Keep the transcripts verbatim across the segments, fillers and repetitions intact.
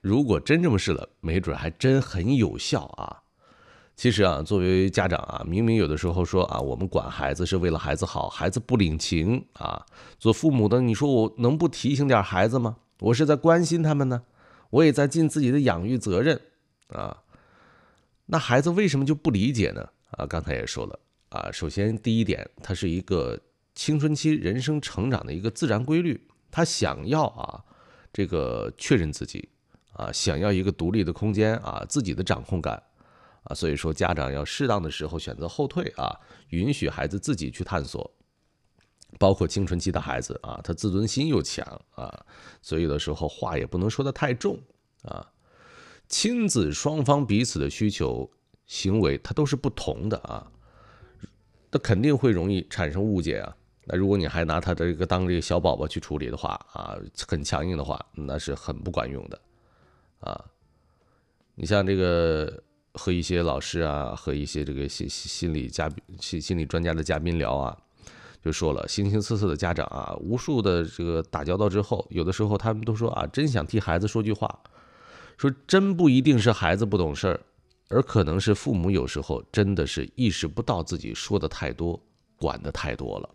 如果真这么试了，没准还真很有效啊。其实啊，作为家长啊，明明有的时候说啊，我们管孩子是为了孩子好，孩子不领情啊。做父母的，你说我能不提醒点孩子吗？我是在关心他们呢，我也在尽自己的养育责任啊。那孩子为什么就不理解呢？啊，刚才也说了啊，首先第一点，它是一个青春期人生成长的一个自然规律，他想要啊这个确认自己啊，想要一个独立的空间啊，自己的掌控感。啊，所以说家长要适当的时候选择后退啊，允许孩子自己去探索。包括青春期的孩子啊，他自尊心又强啊，所以有的时候话也不能说得太重啊。亲子双方彼此的需求、行为，它都是不同的啊，那肯定会容易产生误解啊。那如果你还拿他这个当这个小宝宝去处理的话啊，很强硬的话，那是很不管用的啊。你像这个。和一些老师啊，和一些这个心心理嘉宾、心心理专家的嘉宾聊啊，就说了，形形色色的家长啊，无数的这个打交道之后，有的时候他们都说啊，真想替孩子说句话，说真不一定是孩子不懂事儿，而可能是父母有时候真的是意识不到自己说的太多，管的太多了。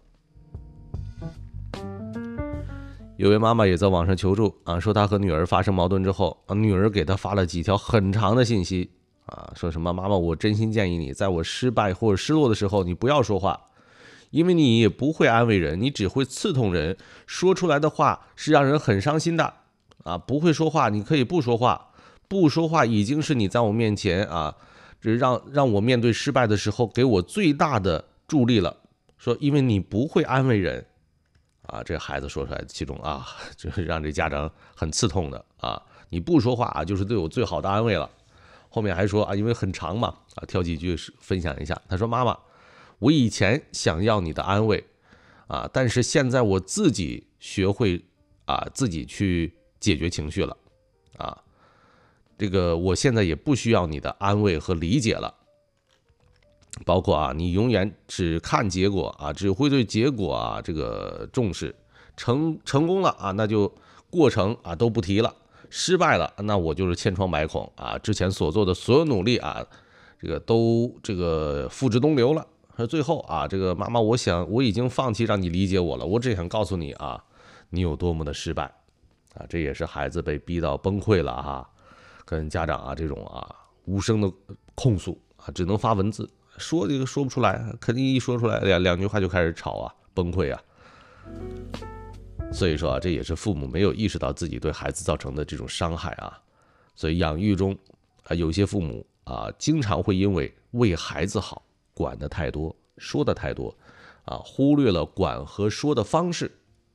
有位妈妈也在网上求助啊，说她和女儿发生矛盾之后啊，女儿给她发了几条很长的信息。啊，说什么妈妈，我真心建议你，在我失败或者失落的时候，你不要说话，因为你也不会安慰人，你只会刺痛人，说出来的话是让人很伤心的。啊，不会说话，你可以不说话，不说话已经是你在我面前啊，这让让我面对失败的时候给我最大的助力了。说因为你不会安慰人，啊，这孩子说出来其中啊，就是让这家长很刺痛的啊，你不说话啊，就是对我最好的安慰了。后面还说啊，因为很长嘛，啊，挑几句分享一下。他说：“妈妈，我以前想要你的安慰，啊，但是现在我自己学会啊，自己去解决情绪了，啊，这个我现在也不需要你的安慰和理解了。包括啊，你永远只看结果啊，只会对结果啊这个重视，成成功了啊，那就过程啊都不提了。”失败了，那我就是千疮百孔啊！之前所做的所有努力啊，这个都这个付之东流了。最后啊，这个妈妈，我想我已经放弃让你理解我了，我只想告诉你啊，你有多么的失败啊！这也是孩子被逼到崩溃了哈，跟家长啊这种啊无声的控诉啊，只能发文字说这个说不出来，肯定一说出来两两句话就开始吵啊，崩溃啊。所以说啊，这也是父母没有意识到自己对孩子造成的这种伤害啊。所以养育中啊，有些父母啊，经常会因为为孩子好，管得太多，说的太多啊，忽略了管和说的方式。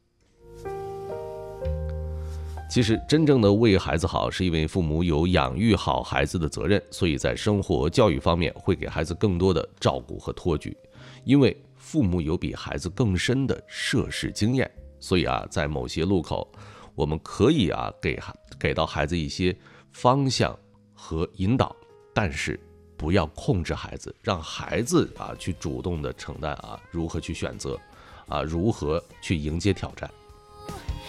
其实真正的为孩子好，是因为父母有养育好孩子的责任，所以在生活教育方面会给孩子更多的照顾和托举，因为父母有比孩子更深的涉世经验。所以啊，在某些路口，我们可以啊给给到孩子一些方向和引导，但是不要控制孩子，让孩子啊去主动的承担啊如何去选择啊如何去迎接挑战。